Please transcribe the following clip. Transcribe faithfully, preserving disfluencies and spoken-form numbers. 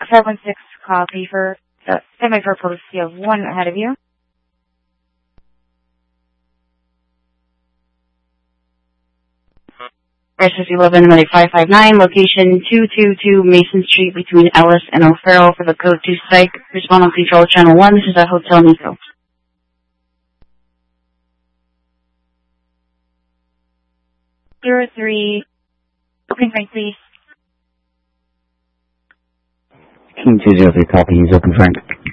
five one six copy for uh, semi for post. You have one ahead of you. Address eleven, Medic five five nine, location two two two Mason Street between Ellis and O'Farrell for the code two psych. Respond on control channel one. This is at Hotel Nico. Zero three. Open Frank, please. King two zero three, copy. He's open Frank.